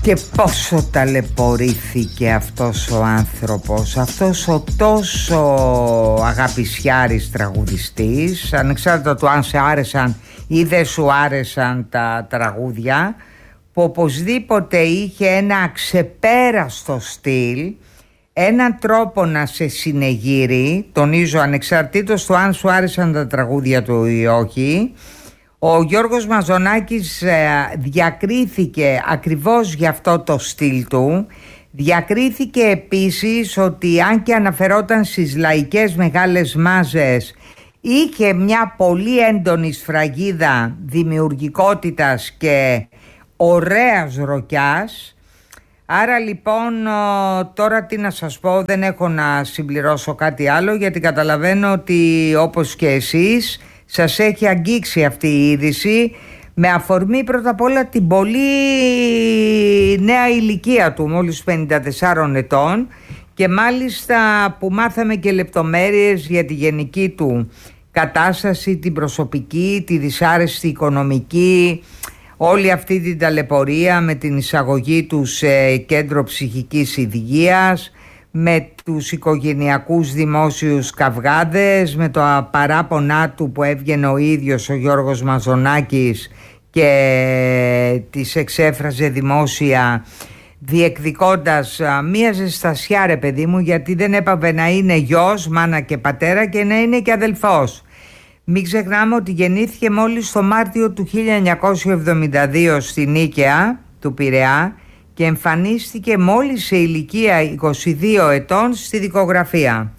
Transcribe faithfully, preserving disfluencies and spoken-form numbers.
Και πόσο ταλαιπωρήθηκε αυτός ο άνθρωπος, αυτός ο τόσο αγαπησιάρης τραγουδιστής, ανεξάρτητα του αν σε άρεσαν ή δεν σου άρεσαν τα τραγούδια, που οπωσδήποτε είχε ένα αξεπέραστο στυλ, έναν τρόπο να σε συνεγείρει, τονίζω ανεξαρτήτως του αν σου άρεσαν τα τραγούδια του ή όχι. Ο Γιώργος Μαζονάκης διακρίθηκε ακριβώς για αυτό το στυλ του. Διακρίθηκε επίσης ότι αν και αναφερόταν στις λαϊκές μεγάλες μάζες, είχε μια πολύ έντονη σφραγίδα δημιουργικότητας και ωραίας ροκιάς. Άρα λοιπόν τώρα τι να σας πω, δεν έχω να συμπληρώσω κάτι άλλο, γιατί καταλαβαίνω ότι όπως και εσείς σας έχει αγγίξει αυτή η είδηση, με αφορμή πρώτα απ' όλα την πολύ νέα ηλικία του, μόλις πενήντα τεσσάρων ετών, και μάλιστα που μάθαμε και λεπτομέρειες για τη γενική του κατάσταση, την προσωπική, τη δυσάρεστη οικονομική, όλη αυτή την ταλαιπωρία με την εισαγωγή του σε κέντρο ψυχικής υγείας, με τους οικογενειακούς δημόσιους καυγάδες, με το παράπονά του που έβγαινε ο ίδιος ο Γιώργος Μαζονάκης και τις εξέφραζε δημόσια, διεκδικώντας μία ζεστασιά, ρε παιδί μου, γιατί δεν έπαβε να είναι γιος, μάνα και πατέρα, και να είναι και αδελφός. Μην ξεχνάμε ότι γεννήθηκε μόλις το Μάρτιο του χίλια εννιακόσια εβδομήντα δύο στη Νίκαια του Πειραιά και εμφανίστηκε μόλις σε ηλικία είκοσι δύο ετών στη δικογραφία.